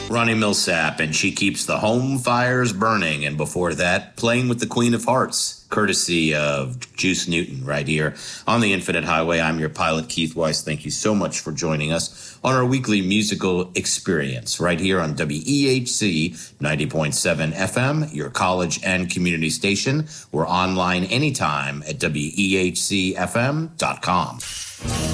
Ronnie Millsap, and She Keeps the Home Fires Burning. And before that, Playing with the Queen of Hearts, courtesy of Juice Newton, right here on the Infinite Highway. I'm your pilot, Keith Weiss. Thank you so much for joining us on our weekly musical experience right here on WEHC 90.7 FM, your college and community station. We're online anytime at WEHCFM.com.